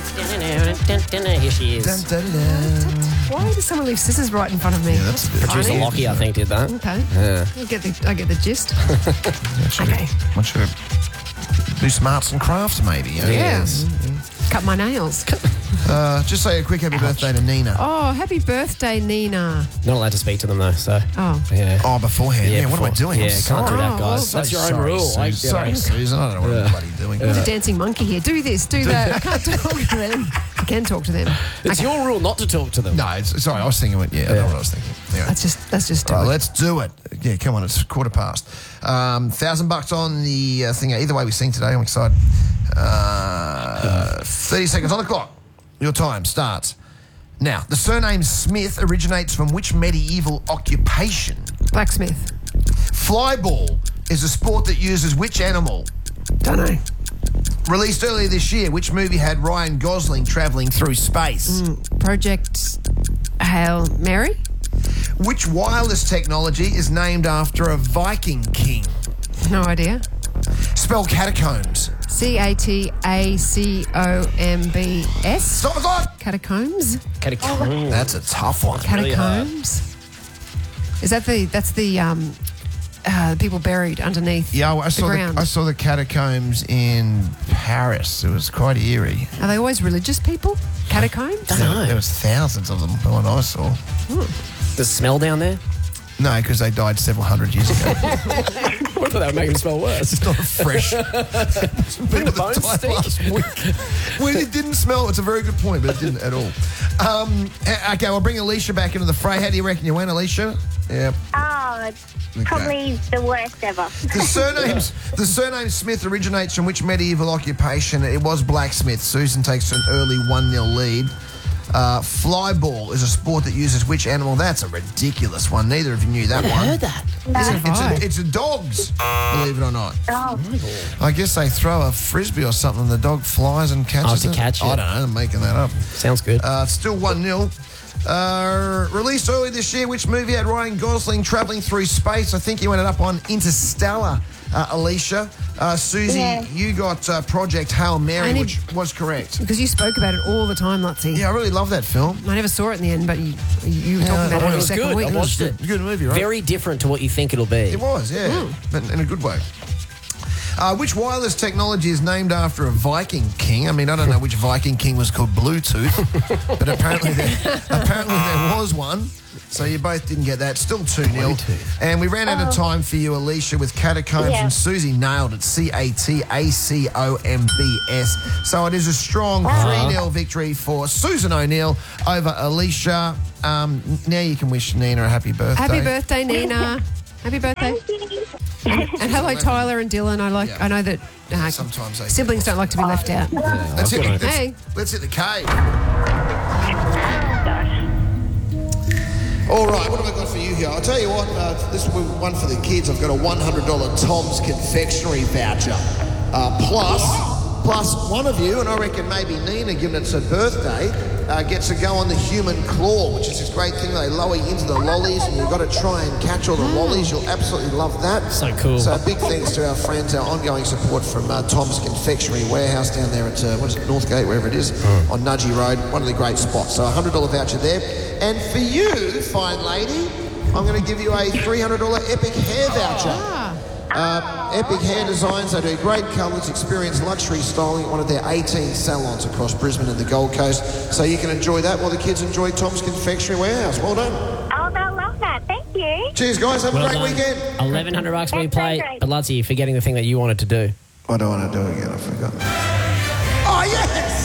Here she is. Dun, dun, dun. Why did someone leave scissors right in front of me? Yeah, that's a bit Producer funny. Lockie, I think, did that. Okay. Yeah. I get the gist. Okay. Want you to do some arts and crafts, maybe. You know? Yes. Cut my nails. Just say a quick happy birthday to Nina. Oh, happy birthday, Nina. Not allowed to speak to them, though, so... Oh. Yeah. Oh, beforehand. Yeah, what am I doing? Yeah, I'm can't sorry. do that, Oh, guys. well, That's your own Sorry, rule. Susan. Sorry, Susan. I don't know what I'm bloody doing. There's a dancing monkey here. Do this, do that. I can't talk to them. I can talk to them. It's your rule not to talk to them. No, sorry, I was thinking it. Yeah, I know what I was thinking. Anyway. Let's just do Right, it. let's do it. Yeah, come on, it's $1:15. $1,000 on the thing. Either way we sing today, I'm excited. 30 seconds on the clock. Your time starts now. The surname Smith originates from which medieval occupation? Blacksmith. Flyball is a sport that uses which animal? Don't know. Released earlier this year, which movie had Ryan Gosling travelling through space? Project Hail Mary. Which wireless technology is named after a Viking king? No idea. Spell catacombs. CATACOMBS. Stop the clock! Catacombs. That's a tough one. Catacombs. Is that that's the people buried underneath Yeah, I the saw ground? I saw the catacombs in Paris. It was quite eerie. Are they always religious people? Catacombs? There was thousands of them. The one I saw. The smell down there? No, because they died several hundred years ago. I thought that would make them smell worse. It's not fresh. People that bones died stink? last week. Well, it didn't smell. It's a very good point, but it didn't at all. Okay, we'll bring Alicia back into the fray. How do you reckon you went, Alicia? Yeah. Oh, probably the worst ever. The surname Smith originates from which medieval occupation? It was blacksmith. Susan takes an early 1-0 lead. Flyball is a sport that uses which animal? That's a ridiculous one. Neither of you knew that one. I heard that. It's a dog's, believe it or not. Oh, I guess they throw a frisbee or something. The dog flies and catches to it. catch it. I don't know. I'm making that up. Sounds good. Still 1-0. Released early this year, which movie had Ryan Gosling travelling through space? I think you ended up on Interstellar, Alicia. Susie, Yeah. you got Project Hail Mary, Only- which was correct. Because you spoke about it all the time, Lutzy. Yeah, I really love that film. I never saw it in the end, but you were talking about it it every was second good. week. I watched it. Good movie, right? Very different to what you think it'll be. It was, yeah, but in a good way. Which wireless technology is named after a Viking king? I mean, I don't know which Viking king was called Bluetooth, but apparently there was one. So you both didn't get that. Still 2-0. And we ran out of time for you, Alicia, with catacombs, Yeah. and Susie nailed it. CATACOMBS. So it is a strong 3-0 victory for Susan O'Neill over Alicia. Now you can wish Nina a happy birthday. Happy birthday, Nina. Happy birthday. And hello, Tyler and Dylan. I know that Sometimes they siblings don't like to be left out. Let's hit Hey. the cave. All right, what have I got for you here? I'll tell you what, this will be one for the kids. I've got a $100 Tom's Confectionery voucher. Plus one of you, and I reckon maybe Nina, given it's her birthday, gets to go on the human claw, which is this great thing. They lower you into the lollies, and you've got to try and catch all the lollies. You'll absolutely love that. So cool. So big thanks to our friends, our ongoing support from Tom's Confectionery Warehouse down there at, Northgate, wherever it is, on Nudgee Road. One of the great spots. So a $100 voucher there. And for you, fine lady, I'm going to give you a $300 Epic Hair voucher. Epic Hair Designs, they do great colours, experience luxury styling at one of their 18 salons across Brisbane and the Gold Coast. So you can enjoy that while the kids enjoy Tom's Confectionery Warehouse. Well done. oh, they'll love that. Thank you. Cheers, guys. Have a Well great done. weekend. $1,100 when you That's so play. great. But Lutzy, you're forgetting the thing that you wanted to do. I don't want to do it again. I forgot. Oh, yes!